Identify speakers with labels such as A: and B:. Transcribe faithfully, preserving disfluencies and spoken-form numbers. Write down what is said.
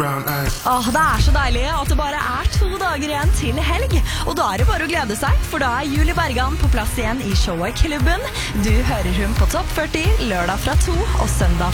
A: Åh, det er så deilig at det bare er to dager igjen til helg. Og da er det bare å glede seg, for da er Julie Bergan på plass igjen i showet Klubben. Du hører hun på Topp førti lørdag fra to og søndag